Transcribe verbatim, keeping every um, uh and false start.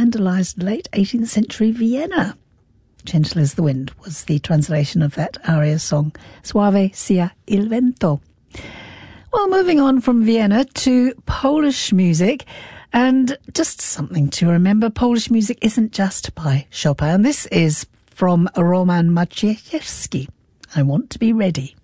scandalised late eighteenth century Vienna. Gentle as the Wind was the translation of that aria song, Suave sia il vento. Well, moving on from Vienna to Polish music, and just something to remember, Polish music isn't just by Chopin. This is from Roman Maciejewski, I Want to Be Ready.